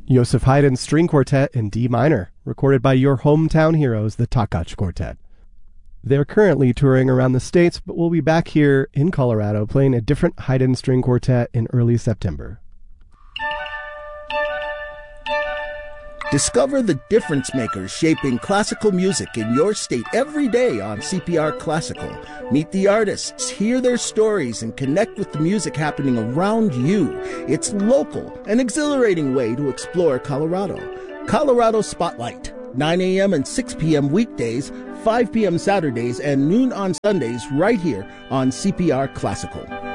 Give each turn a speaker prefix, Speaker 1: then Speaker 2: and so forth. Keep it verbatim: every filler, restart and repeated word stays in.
Speaker 1: Joseph Haydn's String Quartet in D minor, recorded by your hometown heroes, the Takach Quartet. They're currently touring around the States, but will be back here in Colorado playing a different Haydn String Quartet in early September.
Speaker 2: Discover the difference makers shaping classical music in your state every day on C P R Classical. Meet the artists, hear their stories, and connect with the music happening around you. It's local, an exhilarating way to explore Colorado. Colorado Spotlight, nine a.m. and six p.m. weekdays, five p.m. Saturdays, and noon on Sundays right here on C P R Classical.